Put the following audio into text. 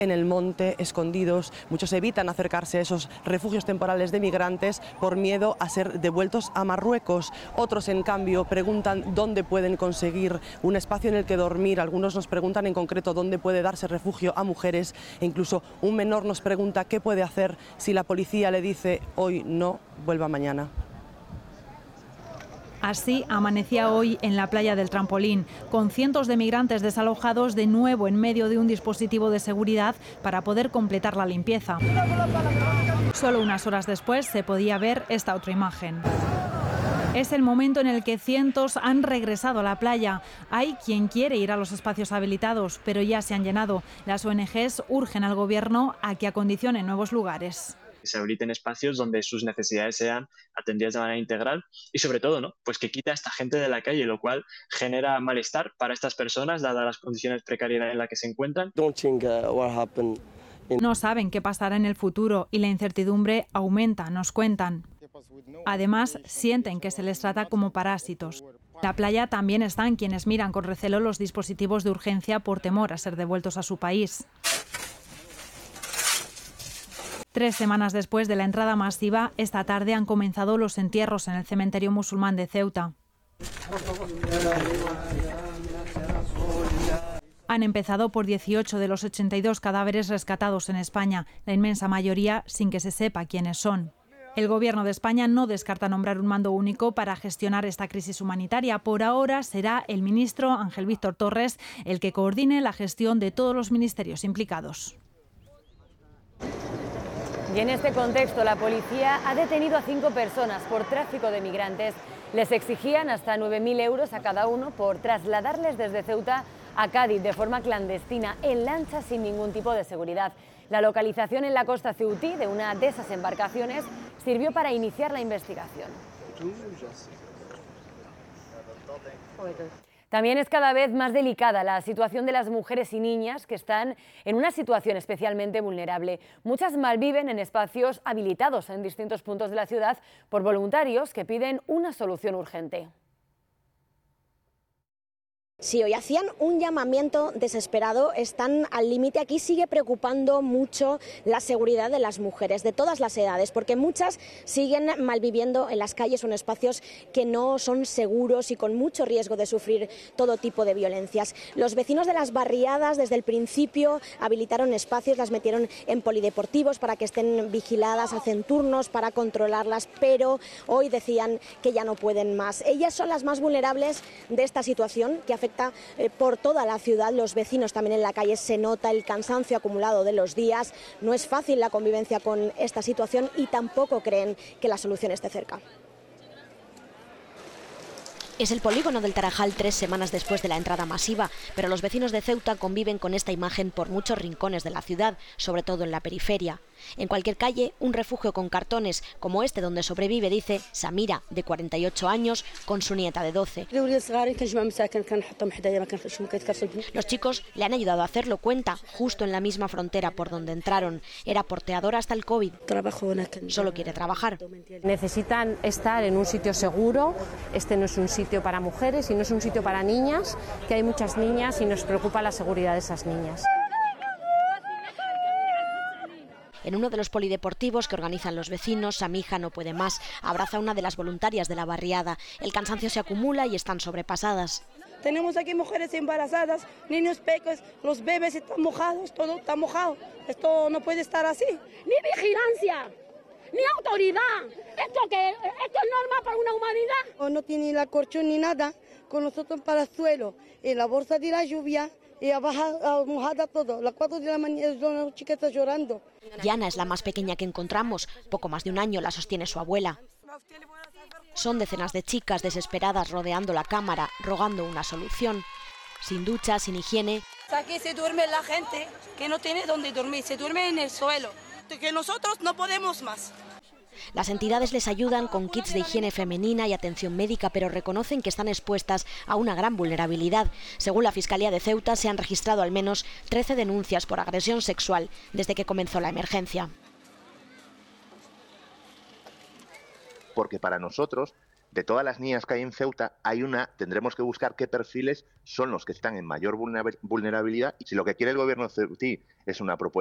en el monte, escondidos. Muchos evitan acercarse a esos refugios temporales de migrantes por miedo a ser devueltos a Marruecos. Otros, en cambio, preguntan dónde pueden conseguir un espacio en el que dormir. Algunos nos preguntan en concreto dónde puede darse refugio a mujeres, e incluso un menor nos pregunta qué puede hacer si la policía le dice hoy no, vuelva mañana. Así amanecía hoy en la playa del Trampolín, con cientos de migrantes desalojados de nuevo en medio de un dispositivo de seguridad para poder completar la limpieza. Solo unas horas después se podía ver esta otra imagen. Es el momento en el que cientos han regresado a la playa. Hay quien quiere ir a los espacios habilitados, pero ya se han llenado. Las ONGs urgen al gobierno a que acondicione nuevos lugares. Que se habiliten espacios donde sus necesidades sean atendidas de manera integral y sobre todo, ¿no?, pues que quita a esta gente de la calle, lo cual genera malestar para estas personas dadas las condiciones precarias en las que se encuentran. No saben qué pasará en el futuro y la incertidumbre aumenta, nos cuentan. Además, sienten que se les trata como parásitos. La playa también están quienes miran con recelo los dispositivos de urgencia por temor a ser devueltos a su país. 3 semanas después de la entrada masiva, esta tarde han comenzado los entierros en el cementerio musulmán de Ceuta. Han empezado por 18 de los 82 cadáveres rescatados en España, la inmensa mayoría sin que se sepa quiénes son. El Gobierno de España no descarta nombrar un mando único para gestionar esta crisis humanitaria. Por ahora será el ministro Ángel Víctor Torres el que coordine la gestión de todos los ministerios implicados. Y en este contexto, la policía ha detenido a 5 personas por tráfico de migrantes. Les exigían hasta 9.000 euros a cada uno por trasladarles desde Ceuta a Cádiz de forma clandestina, en lancha sin ningún tipo de seguridad. La localización en la costa ceutí de una de esas embarcaciones sirvió para iniciar la investigación. También es cada vez más delicada la situación de las mujeres y niñas que están en una situación especialmente vulnerable. Muchas malviven en espacios habilitados en distintos puntos de la ciudad por voluntarios que piden una solución urgente. Sí, hoy hacían un llamamiento desesperado, están al límite. Aquí sigue preocupando mucho la seguridad de las mujeres, de todas las edades, porque muchas siguen malviviendo en las calles o en espacios que no son seguros y con mucho riesgo de sufrir todo tipo de violencias. Los vecinos de las barriadas desde el principio habilitaron espacios, las metieron en polideportivos para que estén vigiladas, hacen turnos para controlarlas, pero hoy decían que ya no pueden más. Ellas son las más vulnerables de esta situación que afecta por toda la ciudad. Los vecinos también en la calle, se nota el cansancio acumulado de los días. No es fácil la convivencia con esta situación y tampoco creen que la solución esté cerca. Es el polígono del Tarajal 3 semanas después de la entrada masiva, pero los vecinos de Ceuta conviven con esta imagen por muchos rincones de la ciudad, sobre todo en la periferia. En cualquier calle, un refugio con cartones, como este donde sobrevive, dice Samira, de 48 años, con su nieta de 12. Los chicos le han ayudado a hacerlo, cuenta, justo en la misma frontera por donde entraron. Era porteadora hasta el COVID. Solo quiere trabajar. Necesitan estar en un sitio seguro. Este no es un sitio para mujeres y no es un sitio para niñas, que hay muchas niñas y nos preocupa la seguridad de esas niñas. En uno de los polideportivos que organizan los vecinos, Samija no puede más. Abraza a una de las voluntarias de la barriada. El cansancio se acumula y están sobrepasadas. Tenemos aquí mujeres embarazadas, niños pequeños, los bebés están mojados, todo está mojado. Esto no puede estar así. Ni vigilancia, ni autoridad. ¿Esto qué? ¿Esto es normal para una humanidad? No tiene la colchón ni nada, con nosotros para el suelo. En la bolsa de la lluvia, y mojada todo. Las 4 de la mañana, una chica está llorando. Yana es la más pequeña que encontramos. Poco más de un año la sostiene su abuela. Son decenas de chicas desesperadas rodeando la cámara, rogando una solución. Sin ducha, sin higiene. Aquí se duerme la gente que no tiene dónde dormir, se duerme en el suelo. Que nosotros no podemos más. Las entidades les ayudan con kits de higiene femenina y atención médica, pero reconocen que están expuestas a una gran vulnerabilidad. Según la Fiscalía de Ceuta, se han registrado al menos 13 denuncias por agresión sexual desde que comenzó la emergencia. Porque para nosotros De todas las niñas que hay en Ceuta, tendremos que buscar qué perfiles son los que están en mayor vulnerabilidad, y si lo que quiere el gobierno ceutí es una propuesta